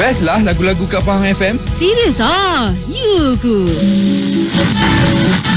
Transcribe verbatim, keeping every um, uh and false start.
Best lah lagu-lagu kat Faham F M. Serius ah? You ke?